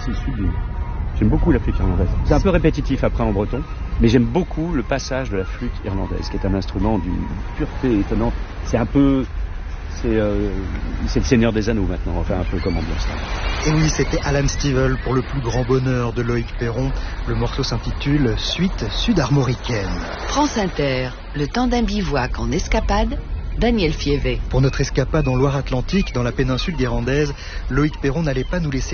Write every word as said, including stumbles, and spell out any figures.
c'est sublime. J'aime beaucoup la flûte irlandaise. C'est un peu répétitif après en breton, mais j'aime beaucoup le passage de la flûte irlandaise, qui est un instrument d'une pureté étonnante. C'est un peu... C'est euh, le Seigneur des Anneaux maintenant, enfin un peu comme ambiance. Et oui, c'était Alan Stivell pour le plus grand bonheur de Loïc Perron. Le morceau s'intitule Suite sud-armoricaine. France Inter, le temps d'un bivouac en escapade, Daniel Fievé. Pour notre escapade en Loire-Atlantique, dans la péninsule guérandaise, Loïc Perron n'allait pas nous laisser